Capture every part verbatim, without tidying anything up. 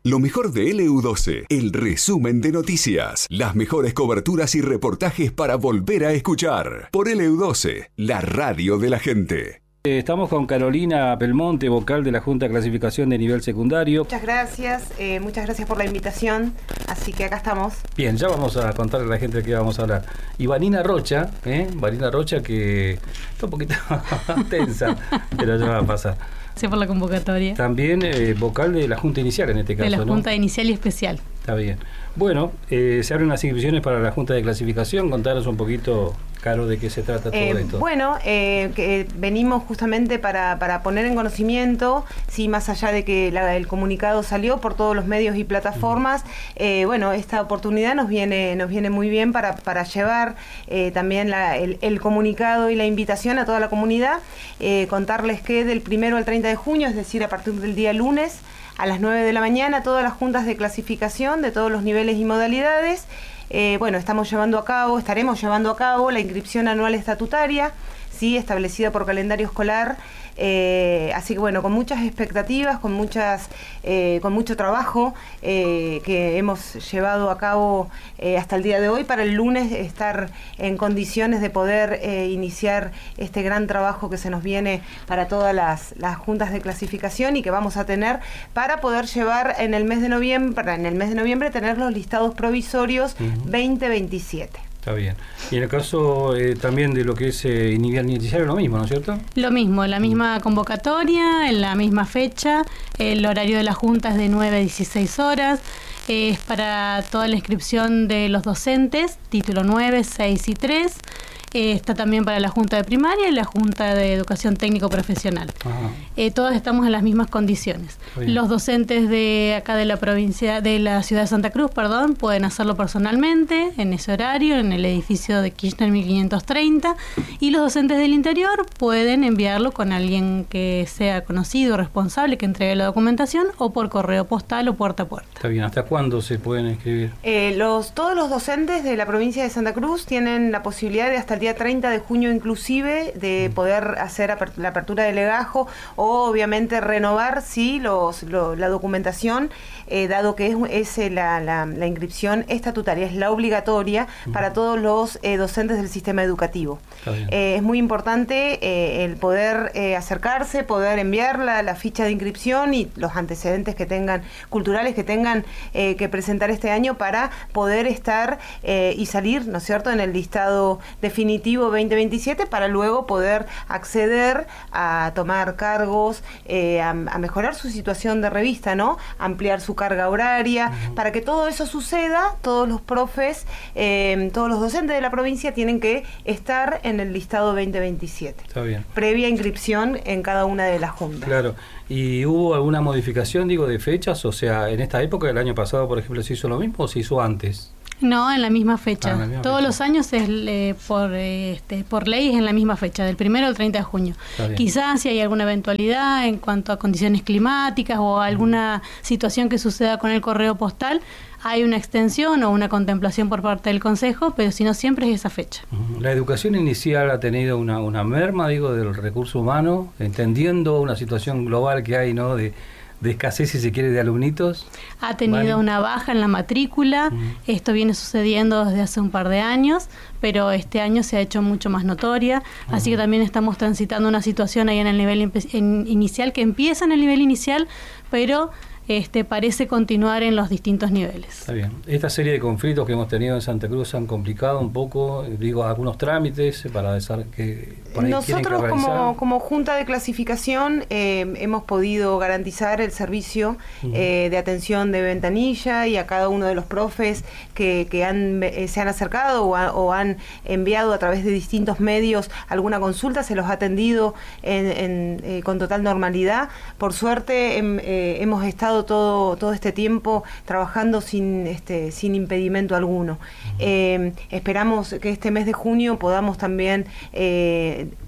Lo mejor de L U doce, el resumen de noticias, las mejores coberturas y reportajes para volver a escuchar. Por L U doce, la radio de la gente. Estamos con Carolina Belmonte, vocal de la Junta de Clasificación de Nivel Secundario. Muchas gracias, eh, muchas gracias por la invitación, así que acá estamos. Bien, ya vamos a contarle a la gente de qué vamos a hablar. Y Vanina Rocha, ¿eh? Vanina Rocha que está un poquito tensa, pero ya va a pasar. Gracias por la convocatoria. También eh, vocal de la Junta Inicial en este caso, de la ¿no? Junta Inicial y Especial. Está bien. Bueno, eh, se abren las inscripciones para la Junta de Clasificación. Contanos un poquito, Caro, de qué se trata todo eh, esto. Bueno, eh, que venimos justamente para, para poner en conocimiento, sí, más allá de que la, el comunicado salió por todos los medios y plataformas, uh-huh. eh, bueno, esta oportunidad nos viene nos viene muy bien para, para llevar eh, también la, el, el comunicado y la invitación a toda la comunidad, eh, contarles que del primero al treinta de junio, es decir, a partir del día lunes, a las nueve de la mañana, todas las juntas de clasificación de todos los niveles y modalidades, eh, bueno, estamos llevando a cabo, estaremos llevando a cabo la inscripción anual estatutaria, sí, establecida por calendario escolar, eh, así que bueno, con muchas expectativas, con muchas, eh, con mucho trabajo eh, que hemos llevado a cabo eh, hasta el día de hoy, para el lunes estar en condiciones de poder eh, iniciar este gran trabajo que se nos viene para todas las, las juntas de clasificación y que vamos a tener para poder llevar en el mes de noviembre, para en el mes de noviembre tener los listados provisorios uh-huh. veinte veintisiete. Está bien. Y en el caso eh, también de lo que es eh, nivel inicial, lo mismo, ¿no es cierto? Lo mismo, la misma convocatoria, en la misma fecha, el horario de la Junta es de nueve a dieciséis horas, eh, es para toda la inscripción de los docentes, título nueve, seis y tres, eh, está también para la Junta de Primaria y la Junta de Educación Técnico Profesional. Eh, todas estamos en las mismas condiciones. Los docentes de acá de la provincia, de la ciudad de Santa Cruz, perdón, pueden hacerlo personalmente, en ese horario, en el edificio de Kirchner mil quinientos treinta, y los docentes del interior pueden enviarlo con alguien que sea conocido, responsable, que entregue la documentación, o por correo postal o puerta a puerta. Está bien. ¿Hasta cuándo se pueden inscribir? Eh, los, todos los docentes de la provincia de Santa Cruz tienen la posibilidad de hasta el día treinta de junio inclusive de poder hacer la apertura de legajo o obviamente renovar sí los, lo, la documentación, eh, dado que es, es la, la, la inscripción estatutaria, es la obligatoria uh-huh. para todos los eh, docentes del sistema educativo. Eh, es muy importante eh, el poder eh, acercarse, poder enviar la, la ficha de inscripción y los antecedentes que tengan, culturales que tengan eh, que presentar este año para poder estar eh, y salir, ¿no es cierto?, en el listado definitivo veinte veintisiete, para luego poder acceder a tomar cargos, eh, a, a mejorar su situación de revista, ¿no? Ampliar su carga horaria. Uh-huh. Para que todo eso suceda, todos los profes, eh, todos los docentes de la provincia tienen que estar en el listado veinte veintisiete. Está bien. Previa inscripción en cada una de las juntas. Claro. ¿Y hubo alguna modificación, digo, de fechas? O sea, en esta época, el año pasado, por ejemplo, ¿se hizo lo mismo o se hizo antes? No, en la misma fecha. Ah, la misma Todos fecha. Los años es eh, por eh, este, por ley es en la misma fecha, del primero al treinta de junio. Quizás si hay alguna eventualidad en cuanto a condiciones climáticas o alguna uh-huh. situación que suceda con el correo postal, hay una extensión o una contemplación por parte del Consejo, pero si no, siempre es esa fecha. Uh-huh. La educación inicial ha tenido una, una merma, digo, del recurso humano, entendiendo una situación global que hay, ¿no?, de de escasez, si se quiere, de alumnitos. Ha tenido ¿Vale? una baja en la matrícula, uh-huh. esto viene sucediendo desde hace un par de años, pero este año se ha hecho mucho más notoria, uh-huh. así que también estamos transitando una situación ahí en el nivel impe- en inicial, que empieza en el nivel inicial, pero este parece continuar en los distintos niveles. Está bien. Esta serie de conflictos que hemos tenido en Santa Cruz han complicado un poco, digo, algunos trámites para desar que por ahí nosotros que como, como Junta de Clasificación eh, hemos podido garantizar el servicio uh-huh. eh, de atención de ventanilla y a cada uno de los profes que, que han, eh, se han acercado o, a, o han enviado a través de distintos medios alguna consulta, se los ha atendido en, en, eh, con total normalidad. Por suerte em, eh, hemos estado todo todo este tiempo trabajando sin este sin impedimento alguno. Uh-huh. Eh, esperamos que este mes de junio podamos también eh,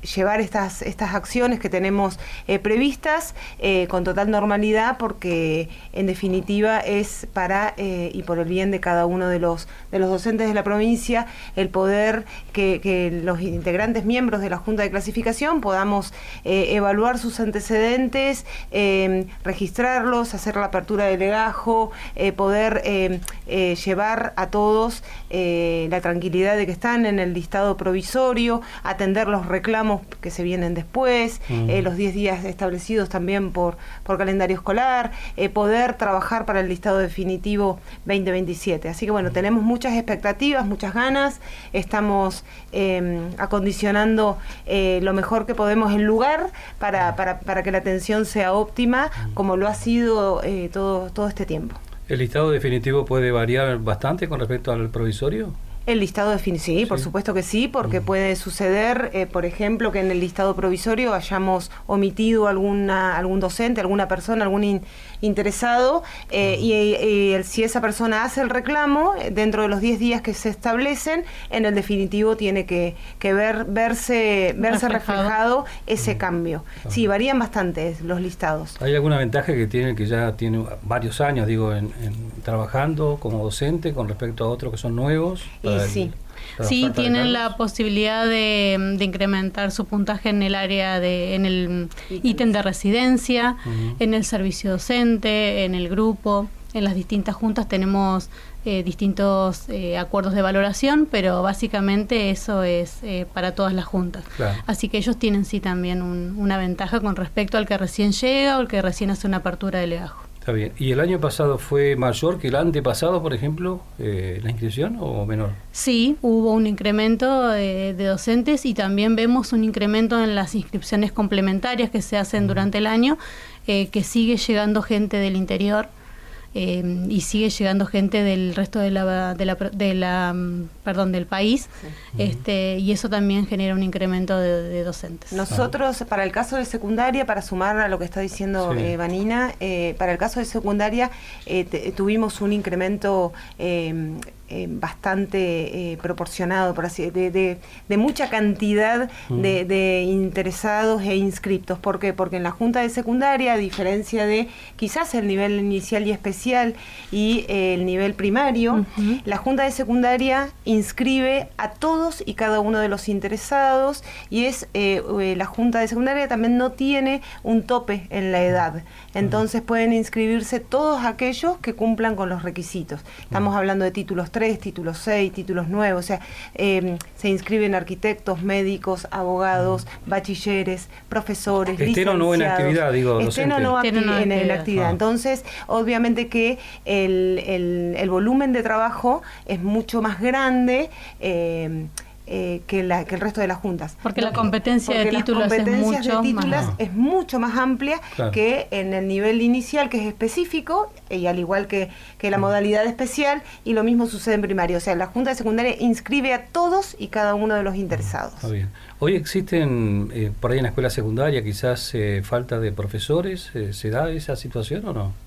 llevar estas, estas acciones que tenemos eh, previstas eh, con total normalidad, porque en definitiva es para eh, y por el bien de cada uno de los, de los docentes de la provincia, el poder que, que los integrantes miembros de la Junta de Clasificación podamos eh, evaluar sus antecedentes, eh, registrarlos, hacer la apertura de legajo, eh, poder eh, eh, llevar a todos eh, la tranquilidad de que están en el listado provisorio, atender los reclamos que se vienen después, uh-huh. eh, los diez días establecidos también por, por calendario escolar, eh, poder trabajar para el listado definitivo veinte veintisiete. Así que bueno, tenemos muchas expectativas, muchas ganas, estamos eh, acondicionando eh, lo mejor que podemos el lugar para, para, para que la atención sea óptima, como lo ha sido eh, todo, todo este tiempo. ¿El listado definitivo puede variar bastante con respecto al provisorio? El listado definitivo, sí, sí, por supuesto que sí, porque uh-huh. puede suceder, eh, por ejemplo, que en el listado provisorio hayamos omitido alguna algún docente, alguna persona, algún in, interesado, eh, uh-huh. y, y el, si esa persona hace el reclamo, dentro de los diez días que se establecen, en el definitivo tiene que, que ver verse verse reflejado, reflejado ese uh-huh. cambio. Uh-huh. Sí, varían bastante los listados. ¿Hay alguna ventaja que tiene que ya tiene varios años, digo, en, en trabajando como docente con respecto a otros que son nuevos? Y sí. Sí, tienen la posibilidad de, de incrementar su puntaje en el área de, en el ítem de residencia, uh-huh. en el servicio docente, en el grupo, en las distintas juntas tenemos eh, distintos eh, acuerdos de valoración, pero básicamente eso es eh, para todas las juntas. Claro. Así que ellos tienen sí también un, una ventaja con respecto al que recién llega o el que recién hace una apertura de legajo. Está bien. ¿Y el año pasado fue mayor que el antepasado, por ejemplo, eh, la inscripción o menor? Sí, hubo un incremento de, de docentes y también vemos un incremento en las inscripciones complementarias que se hacen uh-huh. durante el año, eh, que sigue llegando gente del interior. Eh, y sigue llegando gente del resto de la, de la, de la perdón del país, sí. este, y eso también genera un incremento de, de docentes. Nosotros, para el caso de secundaria, para sumar a lo que está diciendo sí. eh, Vanina, eh, para el caso de secundaria eh, te, tuvimos un incremento eh, eh, bastante eh, proporcionado, por así de, de, de mucha cantidad mm. de, de interesados e inscriptos. ¿Por qué? Porque en la Junta de Secundaria, a diferencia de quizás el nivel inicial y especial y eh, el nivel primario, uh-huh. la Junta de Secundaria inscribe a todos y cada uno de los interesados, y es eh, eh, la Junta de Secundaria también no tiene un tope en la edad, entonces uh-huh. pueden inscribirse todos aquellos que cumplan con los requisitos. Estamos uh-huh. hablando de títulos tres, títulos seis, títulos nueve, o sea, eh, se inscriben arquitectos, médicos, abogados, uh-huh. bachilleres, profesores, estén o no en actividad, digo, estén o no acti- en, en actividad. Ah. Entonces, obviamente que el, el, el volumen de trabajo es mucho más grande eh, eh, que, la, que el resto de las juntas. Porque la competencia Porque de títulos es mucho, de títulos más, es mucho más amplia claro. que en el nivel inicial, que es específico, y al igual que, que la modalidad especial, y lo mismo sucede en primaria. O sea, la Junta de Secundaria inscribe a todos y cada uno de los interesados. Está bien. Hoy existen, eh, por ahí en la escuela secundaria, quizás eh, falta de profesores. Eh, ¿Se da esa situación o no?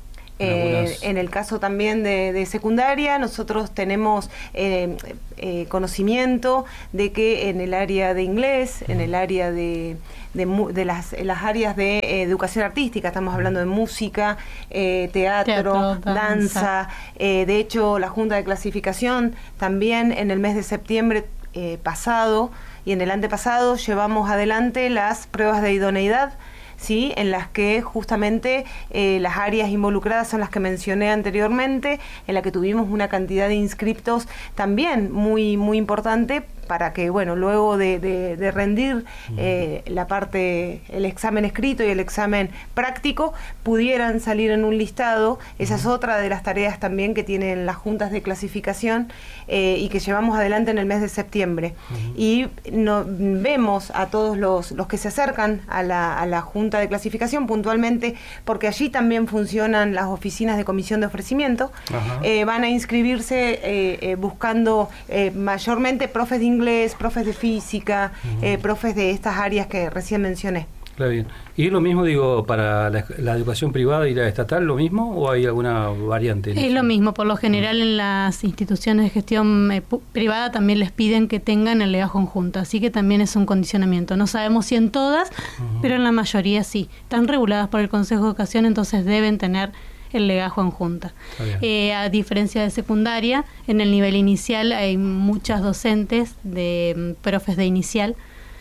Eh, en el caso también de, de secundaria, nosotros tenemos eh, eh, conocimiento de que en el área de inglés, en el área de, de, de las, las áreas de eh, educación artística, estamos hablando de música, eh, teatro, teatro, danza, danza eh, de hecho la Junta de Clasificación también en el mes de septiembre eh, pasado y en el antepasado llevamos adelante las pruebas de idoneidad, ¿sí? En las que justamente eh, las áreas involucradas son las que mencioné anteriormente, en la que tuvimos una cantidad de inscriptos también muy, muy importante, para que, bueno, luego de, de, de rendir eh, la parte, el examen escrito y el examen práctico, pudieran salir en un listado. Esa es otra de las tareas también que tienen las juntas de clasificación eh, y que llevamos adelante en el mes de septiembre. Uh-huh. Y no, vemos a todos los, los que se acercan a la, a la junta de clasificación puntualmente, porque allí también funcionan las oficinas de comisión de ofrecimiento. Uh-huh. eh, van a inscribirse eh, eh, buscando eh, mayormente profes de inglés, profes de física, uh-huh. eh, profes de estas áreas que recién mencioné. Claro, bien. ¿Y es lo mismo, digo, para la, la educación privada y la estatal, lo mismo o hay alguna variante? Es lo mismo, por lo general en las instituciones de gestión eh, privada también les piden que tengan el legajo en junta, así que también es un condicionamiento. No sabemos si en todas, uh-huh. pero en la mayoría sí. Están reguladas por el Consejo de Educación, entonces deben tener el legajo en junta. Eh, a diferencia de secundaria, en el nivel inicial hay muchas docentes de profes de inicial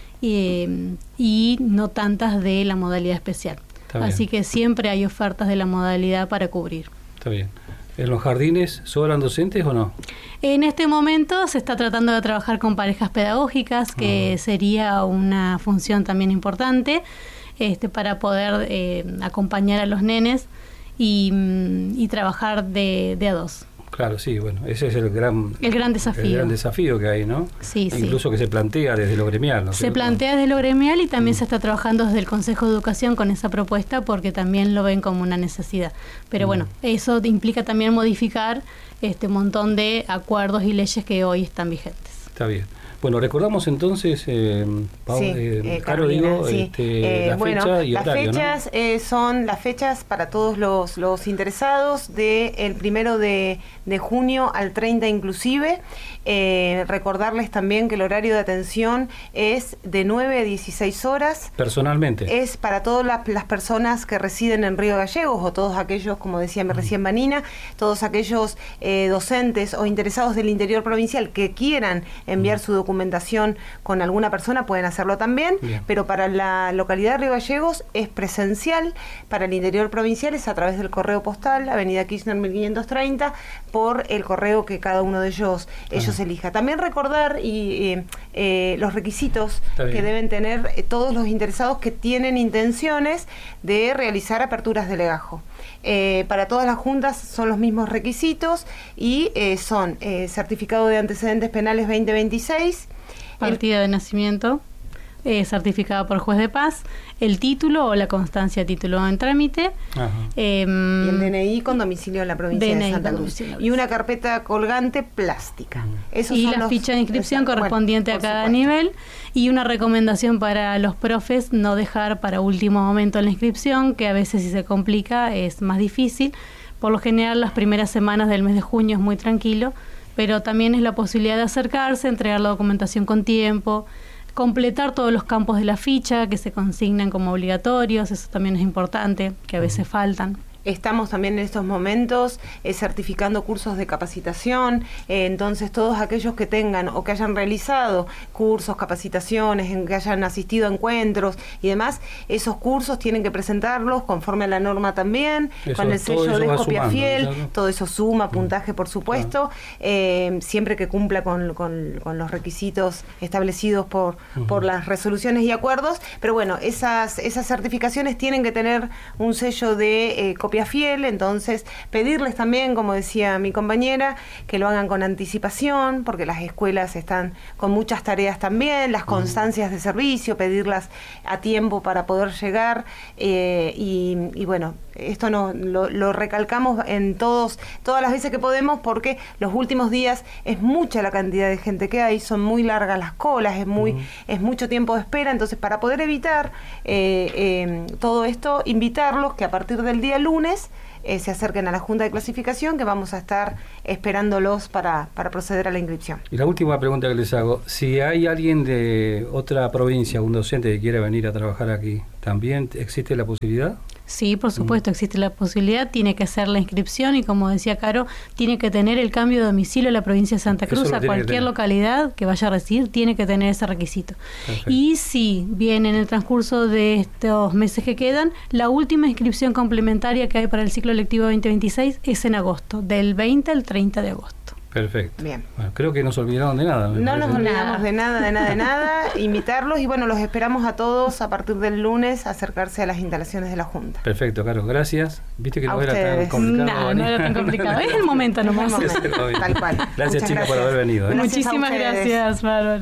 y, y no tantas de la modalidad especial. Así que siempre hay ofertas de la modalidad para cubrir. Está bien. ¿En los jardines sobran docentes o no? En este momento se está tratando de trabajar con parejas pedagógicas, que uh-huh. sería una función también importante este, para poder eh, acompañar a los nenes y, y trabajar de, de a dos. Claro, sí, bueno, ese es el gran, el gran desafío. El gran desafío que hay, ¿no? Sí, sí. Incluso que se plantea desde lo gremial, ¿no? Se plantea desde lo gremial y también mm. se está trabajando desde el Consejo de Educación con esa propuesta porque también lo ven como una necesidad. Pero mm. bueno, eso implica también modificar este montón de acuerdos y leyes que hoy están vigentes. Está bien. Bueno, recordamos entonces, eh, Pau, sí, eh, eh, Caro, digo, sí. este, eh, la bueno, fecha y las horario, fechas ¿no? eh, son las fechas para todos los, los interesados del primero de, de junio al treinta inclusive. Eh, recordarles también que el horario de atención es de nueve a dieciséis horas. Personalmente. Es para todas las, las personas que residen en Río Gallegos o todos aquellos, como decía mm. recién Vanina, todos aquellos eh, docentes o interesados del interior provincial que quieran enviar mm. su documentación con alguna persona pueden hacerlo también, Bien. pero para la localidad de Río Gallegos es presencial, para el interior provincial es a través del correo postal, Avenida Kirchner mil quinientos treinta, por el correo que cada uno de ellos, ellos elija. También recordar y eh, eh, los requisitos que deben tener eh, todos los interesados que tienen intenciones de realizar aperturas de legajo. Eh, para todas las juntas son los mismos requisitos y eh, son eh, certificado de antecedentes penales veinte veintiséis, partida el, de nacimiento eh, certificada por juez de paz, el título o la constancia de título en trámite, eh, y el D N I con domicilio en la provincia D N I de Santa Cruz y una carpeta colgante plástica. Esos y son la los, ficha de inscripción esa, correspondiente bueno, a cada supuesto. nivel y una recomendación para los profes, no dejar para último momento la inscripción, que a veces si se complica es más difícil. Por lo general las primeras semanas del mes de junio es muy tranquilo, pero también es la posibilidad de acercarse, entregar la documentación con tiempo, completar todos los campos de la ficha que se consignan como obligatorios, eso también es importante, que a veces faltan. Estamos también en estos momentos eh, certificando cursos de capacitación, eh, entonces todos aquellos que tengan o que hayan realizado cursos, capacitaciones, en que hayan asistido a encuentros y demás, esos cursos tienen que presentarlos conforme a la norma también, eso, con el sello de copia sumando, fiel, ¿no? todo eso suma, puntaje por supuesto, claro. eh, siempre que cumpla con, con, con los requisitos establecidos por, uh-huh. por las resoluciones y acuerdos, pero bueno, esas, esas certificaciones tienen que tener un sello de eh, copia fiel, entonces pedirles también, como decía mi compañera, que lo hagan con anticipación, porque las escuelas están con muchas tareas también, las constancias de servicio, pedirlas a tiempo para poder llegar, eh, y, y bueno, esto no, lo, lo recalcamos en todos, todas las veces que podemos, porque los últimos días es mucha la cantidad de gente que hay, son muy largas las colas, es muy, uh-huh. es mucho tiempo de espera, entonces para poder evitar eh, eh, todo esto, invitarlos que a partir del día lunes Eh, se acerquen a la Junta de Clasificación, que vamos a estar esperándolos para, para proceder a la inscripción. Y la última pregunta que les hago, si hay alguien de otra provincia, un docente que quiera venir a trabajar aquí, ¿también existe la posibilidad? Sí, por supuesto, existe la posibilidad, tiene que hacer la inscripción y, como decía Caro, tiene que tener el cambio de domicilio a la provincia de Santa Cruz, a cualquier localidad que vaya a residir, tiene que tener ese requisito. Perfecto. Y si viene en el transcurso de estos meses que quedan, la última inscripción complementaria que hay para el ciclo lectivo veinte veintiséis es en agosto, del veinte al treinta de agosto. Perfecto. Bien. Bueno, creo que nos olvidaron de nada. No nos olvidamos de nada, de nada, de nada. Invitarlos y bueno, los esperamos a todos a partir del lunes a acercarse a las instalaciones de la Junta. Perfecto, Caro, gracias. Viste que a no ustedes. era tan complicado. No, no era tan complicado. Es el momento nomás. Es el momento. Tal cual. Gracias, chicos, por haber venido. ¿eh? Gracias. Muchísimas gracias, Bárbara.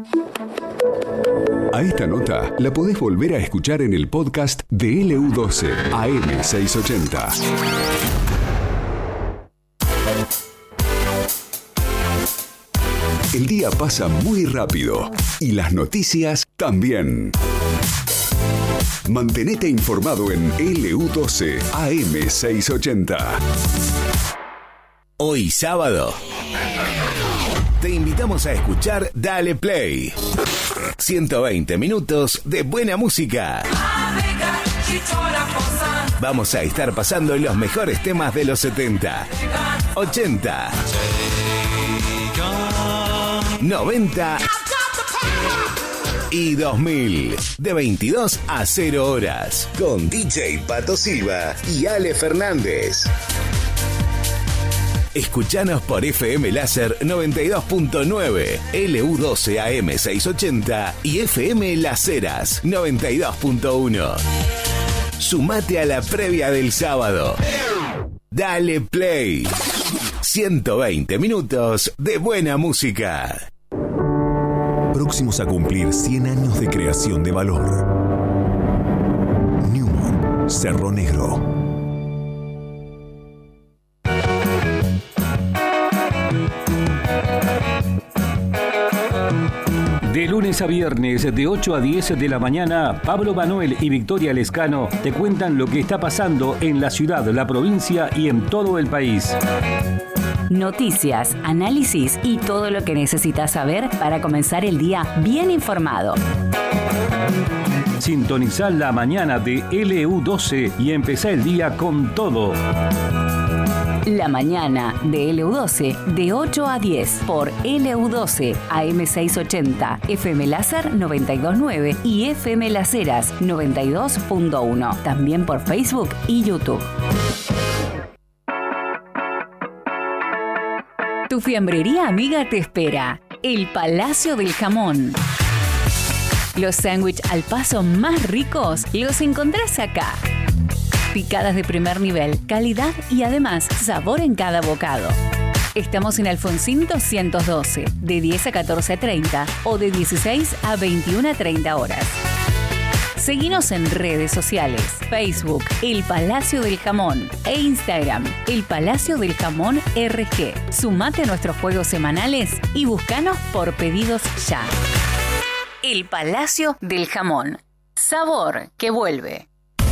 A esta nota la podés volver a escuchar en el podcast de L U doce A M seiscientos ochenta. El día pasa muy rápido y las noticias también. Mantenete informado en L U doce A M seiscientos ochenta. Hoy sábado te invitamos a escuchar Dale Play. ciento veinte minutos de buena música. Vamos a estar pasando los mejores temas de los setenta, ochenta, noventa y dos mil, de veintidós a cero horas, con D J Pato Silva y Ale Fernández. Escuchanos por F M Láser noventa y dos punto nueve, L U doce A M seiscientos ochenta y F M Las Heras noventa y dos punto uno. Sumate a la previa del sábado. Dale Play. ciento veinte minutos de buena música. Próximos a cumplir cien años de creación de valor. Newmont, Cerro Negro. De lunes a viernes, de ocho a diez de la mañana, Pablo Manuel y Victoria Lescano te cuentan lo que está pasando en la ciudad, la provincia y en todo el país. Noticias, análisis y todo lo que necesitas saber para comenzar el día bien informado. Sintonizá la mañana de L U doce y empezá el día con todo. La mañana de L U doce de ocho a diez por L U doce A M seiscientos ochenta, F M Láser noventa y dos punto nueve y F M Las Heras noventa y dos punto uno. También por Facebook y YouTube. Tu fiambrería amiga te espera. El Palacio del Jamón. Los sándwiches al paso más ricos los encontrás acá. Picadas de primer nivel, calidad y además sabor en cada bocado. Estamos en Alfonsín doscientos doce, de diez a catorce treinta o de dieciséis a veintiuna treinta horas. Seguinos en redes sociales, Facebook, El Palacio del Jamón e Instagram, El Palacio del Jamón R G. Sumate a nuestros juegos semanales y búscanos por pedidos ya. El Palacio del Jamón. Sabor que vuelve.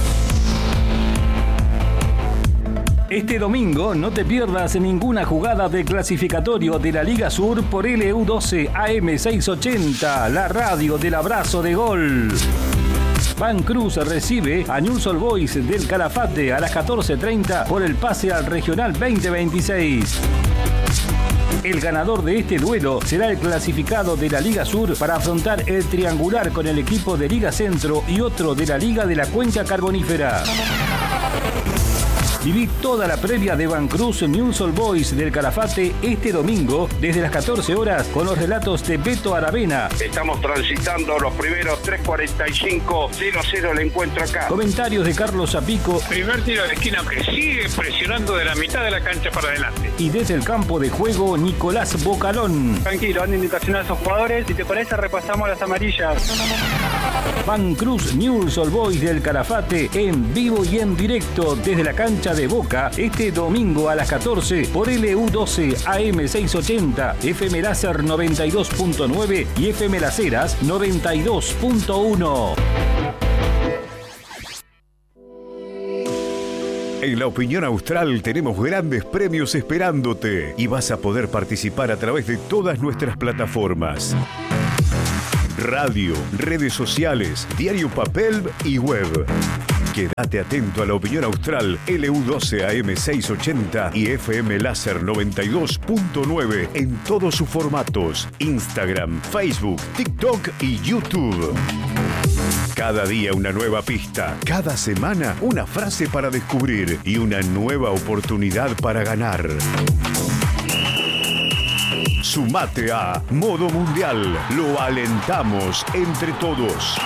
Este domingo no te pierdas ninguna jugada de clasificatorio de la Liga Sur por L U doce A M seiscientos ochenta, la radio del abrazo de gol. Van Cruz recibe a Newell's Old Boys del Calafate a las catorce treinta por el pase al Regional veinte veintiséis. El ganador de este duelo será el clasificado de la Liga Sur para afrontar el triangular con el equipo de Liga Centro y otro de la Liga de la Cuenca Carbonífera. Viví toda la previa de Van Cruz Newell's Old Boys del Calafate este domingo desde las catorce horas con los relatos de Beto Aravena. Estamos transitando los primeros tres cuarenta y cinco, cero cero el encuentro acá. Comentarios de Carlos Zapico. Primer tiro de esquina que sigue presionando de la mitad de la cancha para adelante. Y desde el campo de juego, Nicolás Bocalón. Tranquilo, dan indicación a esos jugadores. Si te parece, repasamos las amarillas. Van Cruz Newell's Old Boys del Calafate en vivo y en directo desde la cancha de Boca este domingo a las catorce por L U doce A M seiscientos ochenta, F M Láser noventa y dos punto nueve y F M Las Heras noventa y dos punto uno. En La Opinión Austral tenemos grandes premios esperándote y vas a poder participar a través de todas nuestras plataformas. Radio, redes sociales, diario papel y web. Quédate atento a La Opinión Austral, L U doce A M seiscientos ochenta y F M Láser noventa y dos punto nueve en todos sus formatos: Instagram, Facebook, TikTok y YouTube. Cada día una nueva pista, cada semana una frase para descubrir y una nueva oportunidad para ganar. Sumate a Modo Mundial. Lo alentamos entre todos.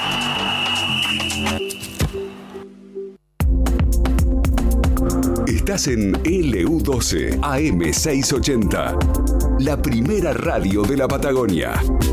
Estás en L U doce A M seiscientos ochenta, la primera radio de la Patagonia.